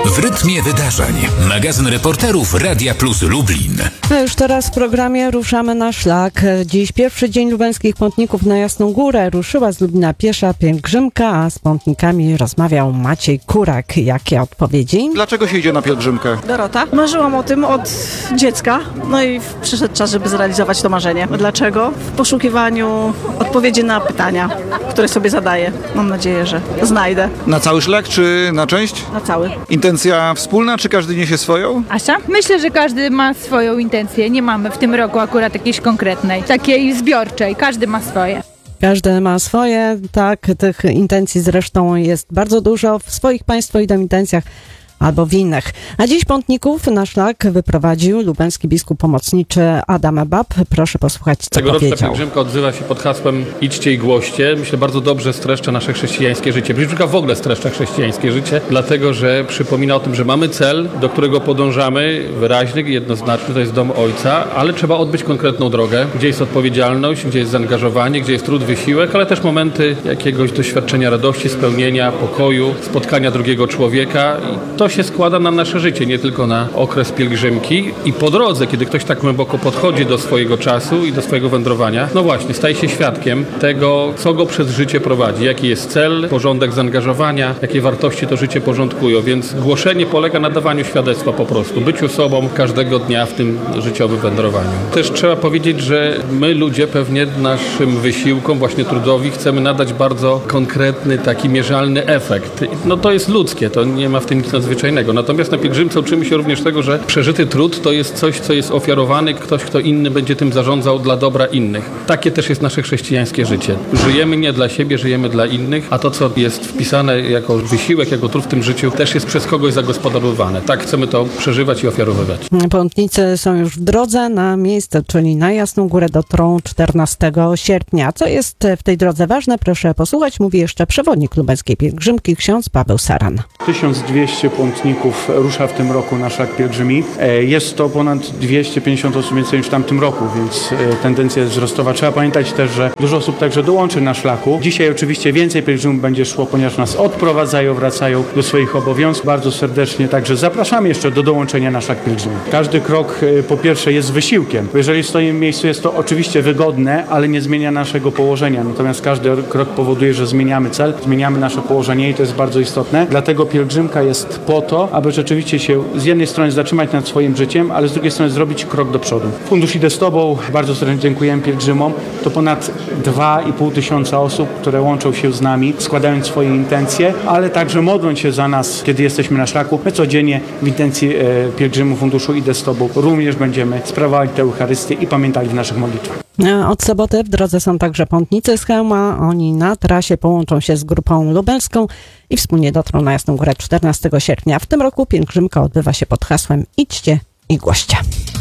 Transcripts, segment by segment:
W rytmie wydarzeń. Magazyn reporterów Radia Plus Lublin. A już teraz w programie ruszamy na szlak. Dziś pierwszy dzień lubelskich pątników na Jasną Górę. Ruszyła z Lublina piesza pielgrzymka, a z pątnikami rozmawiał Maciej Kurak. Jakie odpowiedzi? Dlaczego się idzie na pielgrzymkę? Dorota. Marzyłam o tym od dziecka, no i przyszedł czas, żeby zrealizować to marzenie. Dlaczego? W poszukiwaniu odpowiedzi na pytania, które sobie zadaję. Mam nadzieję, że znajdę. Na cały szlak czy na część? Na cały. Intencja wspólna, czy każdy niesie swoją? Asia? Myślę, że każdy ma swoją intencję. Nie mamy w tym roku akurat jakiejś konkretnej, takiej zbiorczej. Każdy ma swoje. Każdy ma swoje, tak, tych intencji zresztą jest bardzo dużo w swoich państwo idą intencjach albo w innych. A dziś pątników na szlak wyprowadził lubelski biskup pomocniczy Adam Bab. Proszę posłuchać, co Tegoroczna powiedział. pielgrzymka odzywa się pod hasłem idźcie i głoście. Myślę, bardzo dobrze streszcza nasze chrześcijańskie życie. Pielgrzymka w ogóle streszcza chrześcijańskie życie, dlatego że przypomina o tym, że mamy cel, do którego podążamy, wyraźny i jednoznaczny, to jest dom Ojca, ale trzeba odbyć konkretną drogę, gdzie jest odpowiedzialność, gdzie jest zaangażowanie, gdzie jest trud, wysiłek, ale też momenty jakiegoś doświadczenia radości, spełnienia, pokoju, spotkania drugiego człowieka. I to się składa na nasze życie, nie tylko na okres pielgrzymki. I po drodze, kiedy ktoś tak głęboko podchodzi do swojego czasu i do swojego wędrowania, no właśnie, staje się świadkiem tego, co go przez życie prowadzi, jaki jest cel, porządek zaangażowania, jakie wartości to życie porządkują. Więc głoszenie polega na dawaniu świadectwa po prostu, byciu sobą każdego dnia w tym życiowym wędrowaniu. Też trzeba powiedzieć, że my ludzie pewnie naszym wysiłkom, właśnie trudowi, chcemy nadać bardzo konkretny, taki mierzalny efekt. No to jest ludzkie, to nie ma w tym nic nadzwyczajnego. Natomiast na pielgrzymce uczymy się również tego, że przeżyty trud to jest coś, co jest ofiarowany, ktoś, kto inny będzie tym zarządzał dla dobra innych. Takie też jest nasze chrześcijańskie życie. Żyjemy nie dla siebie, żyjemy dla innych, a to, co jest wpisane jako wysiłek, jako trud w tym życiu, też jest przez kogoś zagospodarowane. Tak chcemy to przeżywać i ofiarowywać. Pątnicy są już w drodze na miejsce, czyli na Jasną Górę dotrą 14 sierpnia. Co jest w tej drodze ważne? Proszę posłuchać, mówi jeszcze przewodnik lubelskiej pielgrzymki, ksiądz Paweł Saran. 1200 pątników rusza w tym roku na szlak pielgrzymi. Jest to ponad 250 osób więcej niż w tamtym roku, więc tendencja jest wzrostowa. Trzeba pamiętać też, że dużo osób także dołączy na szlaku. Dzisiaj oczywiście więcej pielgrzymów będzie szło, ponieważ nas odprowadzają, wracają do swoich obowiązków. Bardzo serdecznie także zapraszamy jeszcze do dołączenia na szlak pielgrzymi. Każdy krok po pierwsze jest wysiłkiem, bo jeżeli stoimy w miejscu, jest to oczywiście wygodne, ale nie zmienia naszego położenia. Natomiast każdy krok powoduje, że zmieniamy cel, zmieniamy nasze położenie i to jest bardzo istotne. Dlatego pielgrzymka jest po to, aby rzeczywiście się z jednej strony zatrzymać nad swoim życiem, ale z drugiej strony zrobić krok do przodu. Fundusz Idę z Tobą, bardzo serdecznie dziękujemy pielgrzymom. To ponad 2,5 tysiąca osób, które łączą się z nami, składając swoje intencje, ale także modląc się za nas, kiedy jesteśmy na szlaku. My codziennie w intencji pielgrzymów Funduszu Idę z Tobą również będziemy sprawowali tę Eucharystię i pamiętali w naszych modlitwach. Od soboty w drodze są także pątnicy z Chełma. Oni na trasie połączą się z grupą lubelską i wspólnie dotrą na Jasną Górę 14 sierpnia. W tym roku pielgrzymka odbywa się pod hasłem idźcie i głoście.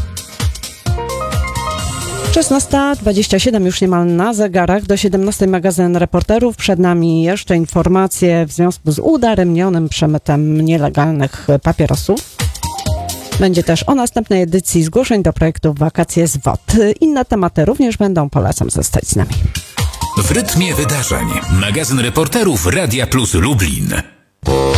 16:27 już niemal na zegarach. Do 17 magazyn reporterów. Przed nami jeszcze informacje w związku z udaremnionym przemytem nielegalnych papierosów. Będzie też o następnej edycji zgłoszeń do projektu Wakacje z WOT. Inne tematy również będą. Polecam zostać z nami. W rytmie wydarzeń. Magazyn reporterów Radia Plus Lublin.